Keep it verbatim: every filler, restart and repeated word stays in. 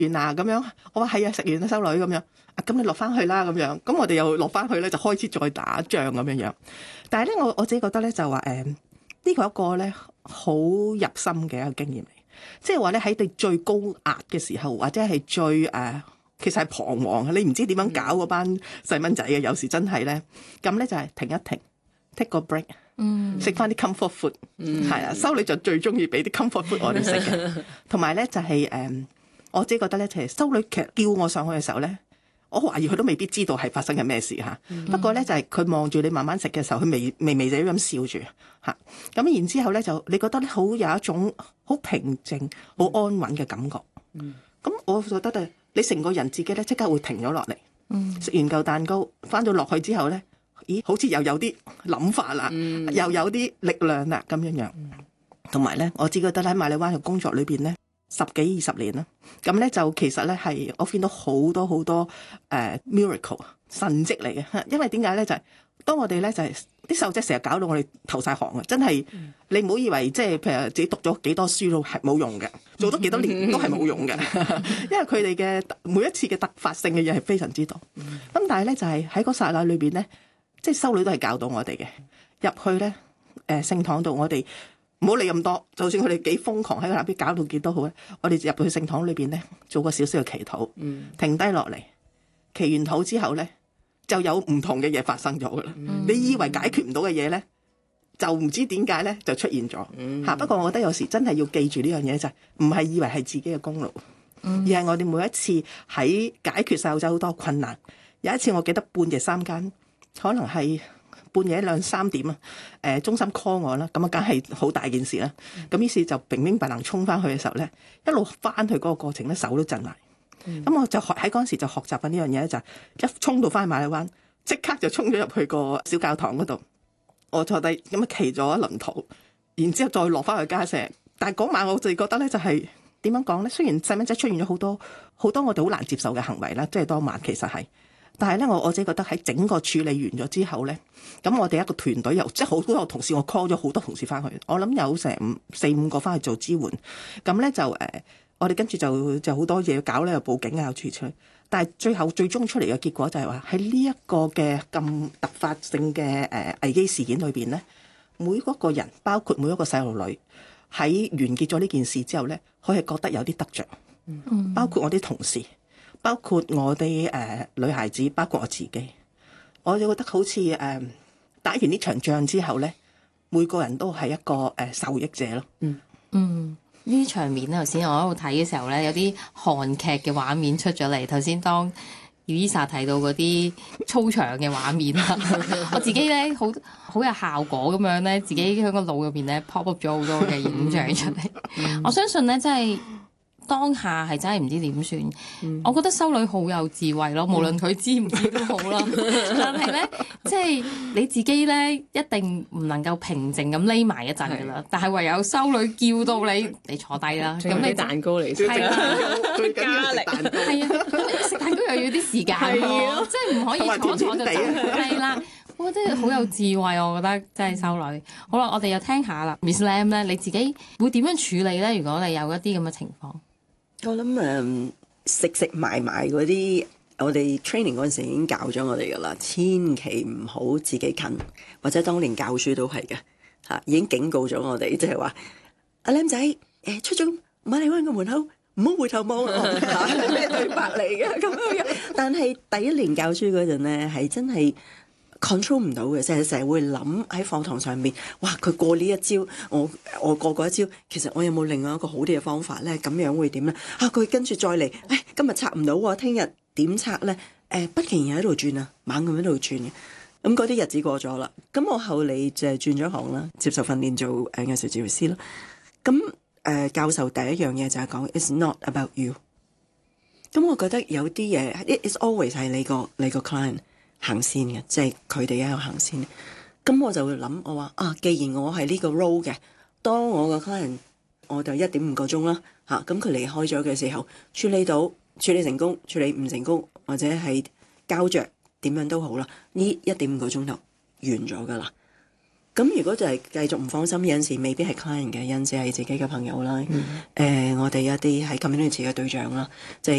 完啊咁樣，我話係啊，食完啦修女咁樣，啊咁你落翻去啦咁樣，咁我哋又落翻去咧就開始再打仗咁樣樣。但係咧我我自己覺得咧就話誒呢個一個咧好入心嘅一個經驗嚟，即係話咧喺你最高壓嘅時候或者係最誒、呃、其實係彷徨，你唔知點樣搞嗰班細蚊仔嘅，有時真係咧咁咧就係停一停 take 個 break， 食翻啲 comfort food， 係啊，修女就最中意俾啲 comfort food 我哋食嘅，同埋咧就係、是、誒。呃我自己覺得咧，其實修女其實叫我上去嘅時候咧，我懷疑佢都未必知道係發生緊咩事嚇。嗯、不過咧就係佢望住你慢慢食嘅時候，佢微微微地咁笑住嚇。咁然之後咧就你覺得咧好有一種好平靜、好安穩嘅感覺。咁、嗯、我覺得咧，你成個人自己咧即刻會停咗落嚟。食、嗯、完嚿蛋糕，翻到落去之後咧，咦，好似又有啲諗法啦，嗯、又有啲力量啦咁樣樣。同埋咧，我只覺得喺瑪麗灣嘅工作裏邊咧。十幾二十年啦，咁咧就其實咧係我見到好多好多誒、uh, miracle 神蹟嚟嘅，因為點解咧就係、是、當我哋咧就係啲細路仔成日搞到我哋投晒行啊！真係、嗯、你唔好以為即係譬如自己讀咗幾多書都係冇用嘅，做咗幾多年都係冇用嘅，因為佢哋嘅每一次嘅突發性嘅嘢係非常之多。咁、嗯、但係咧就係喺嗰剎那裏邊咧，即係修女都係教導我哋嘅入去咧誒聖堂度，我哋。唔好理咁多，就算佢哋幾瘋狂喺個立邊搞到幾多好咧，我哋入到去聖堂裏邊咧，做個少少嘅祈禱，嗯、停低落嚟，祈完禱之後咧，就有唔同嘅嘢發生咗噶啦。嗯、你以為解決唔到嘅嘢咧，就唔知點解咧就出現咗嚇。嗯、不過我覺得有時真係要記住呢樣嘢就係，唔係以為係自己嘅功勞，嗯、而係我哋每一次喺解決細路仔好多困難。有一次我記得半夜三更，可能係。半夜兩三點啊，誒、呃、中心 call 我啦，咁啊梗係好大件事啦。咁、嗯、於是就明明白能衝翻去嘅時候咧，一路翻去嗰個過程咧，手都震埋。咁、嗯、我就學喺嗰陣時就學習緊呢樣嘢咧，就係、一衝到翻去瑪麗灣，即刻就衝咗入去個小教堂嗰度，我坐低咁啊祈咗一輪禱，然之後再落翻去家舍。但係嗰晚我就覺得咧，就係點樣講咧？雖然細蚊仔出現咗好多好多我哋好難接受嘅行為啦，即係當晚其實係。但係咧，我我自己覺得喺整個處理完咗之後咧，咁我哋一個團隊又即係好多個同事，我 call 咗好多同事翻去，我諗有成五四五個翻去做支援。咁咧就誒、呃，我哋跟住就就好多嘢要搞咧，又報警啊，又處理出嚟。但係最後最終出嚟嘅結果就係話喺呢一個嘅咁突發性嘅誒危機事件裏邊咧，每一個人包括每一個細路女喺完結咗呢件事之後咧，佢係覺得有啲得着，包括我啲同事。包括我哋誒、呃、女孩子，包括我自己，我就覺得好似誒、呃、打完呢場仗之後咧，每個人都係一個誒、呃、受益者咯。嗯嗯，呢啲場面頭先我喺度睇嘅時候咧，有啲韓劇嘅畫面出咗嚟。頭先當 Elisa 提到嗰啲操場嘅畫面啦，我自己咧好好有效果咁樣咧，自己喺個腦入邊咧 pop up 咗好多嘅影像出嚟。嗯、我相信咧，真係。當下係真係唔知點算，嗯、我覺得修女好有智慧咯，無論佢知唔知都好啦。但係咧，即係你自己咧，一定唔能夠平靜咁匿埋一陣噶啦。是但係唯有修女叫到你，你坐低啦。咁你蛋糕嚟，係啊，加力係啊，食蛋糕又要啲時間喎，即係唔可以坐坐就走。係啦，我覺得好有智慧，我覺得真係修女。好啦，我哋又聽下啦，Miss Lam 咧，你自己會點樣處理咧？如果你有一啲咁嘅情況？ 我諗誒食食埋埋嗰啲，我哋 training 嗰陣時已經教咗我哋噶啦，千祈唔好自己近，或者當年教書都係嘅嚇，已經警告咗我哋，即係話阿 Lam 仔誒出咗瑪麗灣個門口，唔好回頭望啊！咩對白嚟嘅咁樣？但係第一年教書嗰陣咧，係真係 control 唔到嘅，成日成日會諗喺課堂上面，哇！佢過呢一招，我我過嗰一招，其實我有冇另外一個好啲嘅方法咧？咁樣會點咧？啊！佢跟住再嚟，誒、哎、今日拆唔到喎，聽日點拆咧？誒、呃、不期然喺度轉啊，猛咁喺度轉嘅。咁嗰啲日子過咗啦，咁我後嚟就係轉咗行啦，接受訓練做誒藝術治療師啦。咁誒、呃、教授第一樣嘢就係講 It's not about you。咁我覺得有啲嘢 It's always 係你個你個 client。行先嘅，即係佢哋喺度行先。咁我就會諗，我話啊，既然我係呢個 role 嘅，當我個 client 我就一點五個鐘啦嚇。咁佢離開咗嘅時候，處理到處理成功，處理唔成功，或者係膠着點樣都好啦。呢一點五個鐘頭完咗噶啦。 咁如果就係繼續唔放心，有陣時未必係 client 嘅，有陣時係自己嘅朋友啦。誒、 嗯呃，我哋一啲喺 community 嘅對象啦，就係、